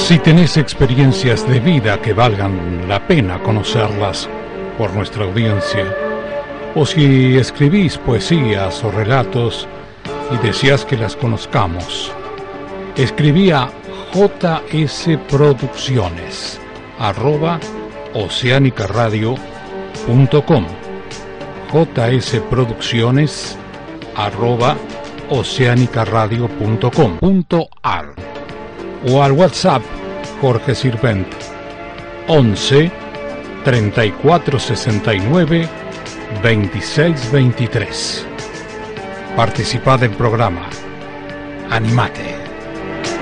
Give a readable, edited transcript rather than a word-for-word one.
Si tenés experiencias de vida que valgan la pena conocerlas por nuestra audiencia, o si escribís poesías o relatos y deseás que las conozcamos, escribí a jsproducciones@oceanicaradio.com, jsproducciones@oceanicaradio.com.ar, o al WhatsApp Jorge Sirvent 11 34 69 26 23. Participad del programa. Animate.